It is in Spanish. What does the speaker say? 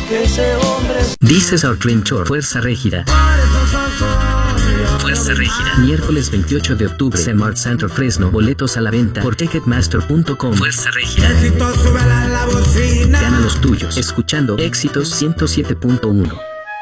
que ese hombre. This is our dream tour. Fuerza Régida. Fuerza Régida. Miércoles 28 de octubre. Semart Center Fresno. Boletos a la venta por Ticketmaster.com. Fuerza Régida. Gana los tuyos. Escuchando Éxitos 107.1.